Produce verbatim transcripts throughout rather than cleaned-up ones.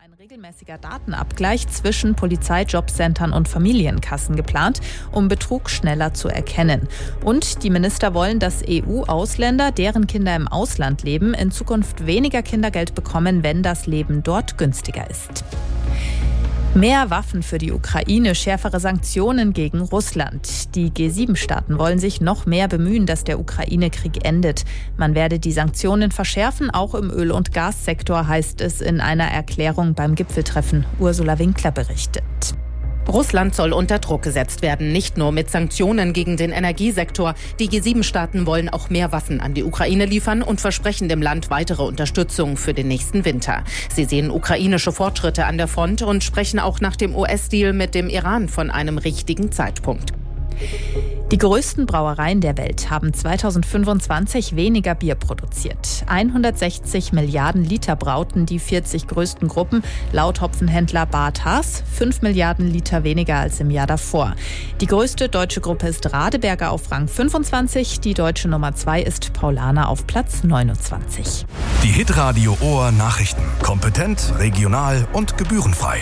ein regelmäßiger Datenabgleich zwischen Polizei, Jobcentern und Familienkassen geplant, um Betrug schneller zu erkennen. Und die Minister wollen, dass E U-Ausländer, deren Kinder im Ausland leben, in Zukunft weniger Kindergeld bekommen, wenn das Leben dort günstiger ist. Mehr Waffen für die Ukraine, schärfere Sanktionen gegen Russland. Die G sieben Staaten wollen sich noch mehr bemühen, dass der Ukraine-Krieg endet. Man werde die Sanktionen verschärfen, auch im Öl- und Gassektor, heißt es in einer Erklärung beim Gipfeltreffen. Ursula Winkler berichtet. Russland soll unter Druck gesetzt werden, nicht nur mit Sanktionen gegen den Energiesektor. Die G sieben Staaten wollen auch mehr Waffen an die Ukraine liefern und versprechen dem Land weitere Unterstützung für den nächsten Winter. Sie sehen ukrainische Fortschritte an der Front und sprechen auch nach dem U S-Deal mit dem Iran von einem richtigen Zeitpunkt. Die größten Brauereien der Welt haben zweitausendfünfundzwanzig weniger Bier produziert. hundertsechzig Milliarden Liter brauten die vierzig größten Gruppen, laut Hopfenhändler Bart Haas, fünf Milliarden Liter weniger als im Jahr davor. Die größte deutsche Gruppe ist Radeberger auf Rang fünfundzwanzig, die deutsche Nummer zwei ist Paulaner auf Platz neunundzwanzig. Die Hitradio Ohr Nachrichten. Kompetent, regional und gebührenfrei.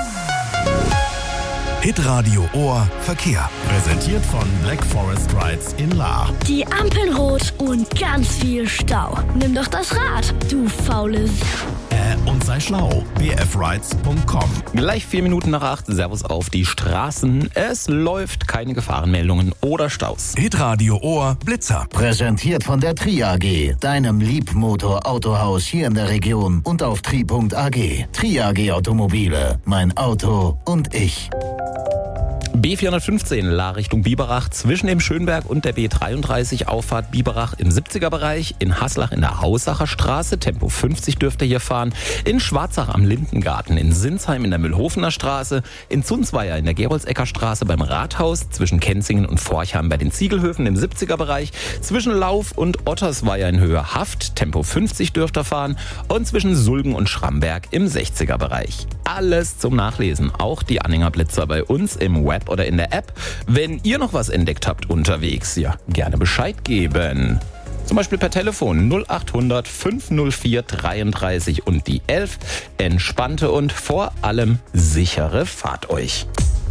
Hitradio Ohr Verkehr. Präsentiert von Black Forest Rides in Lahr. Die Ampeln rot und ganz viel Stau. Nimm doch das Rad, du faules. Äh, und sei schlau. b f rides punkt com. Gleich vier Minuten nach acht. Servus auf die Straßen. Es läuft, keine Gefahrenmeldungen oder Staus. Hitradio Ohr Blitzer. Präsentiert von der Tri A G, deinem Liebmotor-Autohaus hier in der Region und auf tri punkt a g. Tri A G Automobile, mein Auto und ich. B vierhundertfünfzehn Lahr Richtung Biberach zwischen dem Schönberg und der B dreiunddreißig Auffahrt Biberach im siebziger Bereich, in Haslach in der Hausacher Straße, Tempo fünfzig dürft ihr hier fahren, in Schwarzach am Lindengarten, in Sinsheim in der Mühlhofener Straße, in Zunzweier in der Geroldsecker Straße beim Rathaus, zwischen Kenzingen und Forchheim bei den Ziegelhöfen im siebziger Bereich, zwischen Lauf und Ottersweier in Höhe Haft, Tempo fünfzig dürft ihr fahren und zwischen Sulgen und Schramberg im sechziger Bereich. Alles zum Nachlesen, auch die Anhängerblitzer bei uns im Web oder in der App. Wenn ihr noch was entdeckt habt unterwegs, ja, gerne Bescheid geben. Zum Beispiel per Telefon null acht hundert fünf null vier dreiunddreißig und die elf. Entspannte und vor allem sichere Fahrt euch.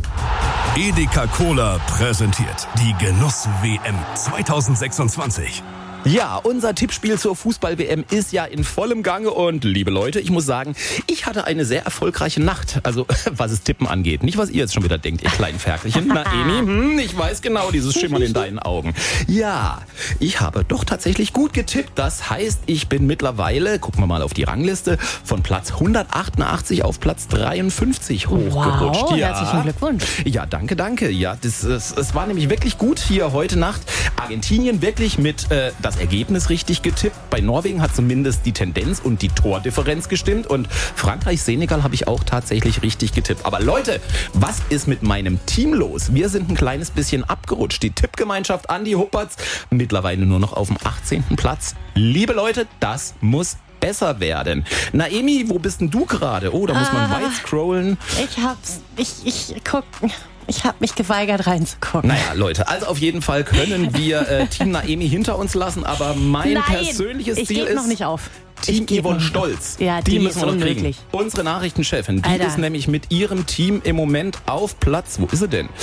Edeka Cola präsentiert die Genuss-W M zweitausendsechsundzwanzig. Ja, unser Tippspiel zur Fußball-W M ist ja in vollem Gange und liebe Leute, ich muss sagen, ich hatte eine sehr erfolgreiche Nacht, also was es Tippen angeht. Nicht, was ihr jetzt schon wieder denkt, ihr kleinen Ferkelchen. Na, Emi, hm, ich weiß genau, dieses Schimmern in deinen Augen. Ja, ich habe doch tatsächlich gut getippt. Das heißt, ich bin mittlerweile, gucken wir mal auf die Rangliste, von Platz hundertachtundachtzig auf Platz dreiundfünfzig hochgerutscht. Wow, ja. herzlichen Glückwunsch. Ja, danke, danke. Ja, das, das, das war nämlich wirklich gut hier heute Nacht. Argentinien wirklich mit äh, das Ergebnis richtig getippt. Bei Norwegen hat zumindest die Tendenz und die Tordifferenz gestimmt. Und Frankreich, Senegal habe ich auch tatsächlich richtig getippt. Aber Leute, was ist mit meinem Team los? Wir sind ein kleines bisschen abgerutscht. Die Tippgemeinschaft Andi Huppertz mittlerweile nur noch auf dem achtzehnten Platz. Liebe Leute, das muss besser werden. Naemi, wo bist denn du gerade? Oh, da muss man Ah, weit scrollen. Ich hab's, ich, ich guck, ich hab mich geweigert reinzugucken. Naja, Leute, also auf jeden Fall können wir äh, Team Naemi hinter uns lassen, aber mein Nein, persönliches ich Ziel geb ist noch nicht auf. Team Ich geb Yvonne noch nicht Stolz. auf. Ja, die müssen ist wir noch kriegen. unmöglich. Unsere Nachrichtenchefin, die Alter. ist nämlich mit ihrem Team im Moment auf Platz, wo ist sie denn?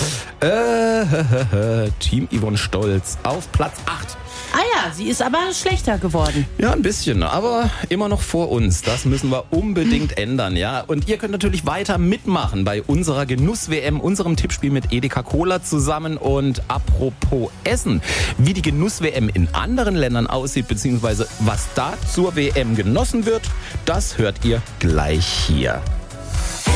Äh, Team Yvonne Stolz auf Platz acht. Ah ja, sie ist aber schlechter geworden. Ja, ein bisschen, aber immer noch vor uns. Das müssen wir unbedingt ändern, ja. Und ihr könnt natürlich weiter mitmachen bei unserer Genuss-W M, unserem Tippspiel mit Edeka Cola zusammen. Und apropos Essen, wie die Genuss-W M in anderen Ländern aussieht, beziehungsweise was da zur W M genossen wird, das hört ihr gleich hier.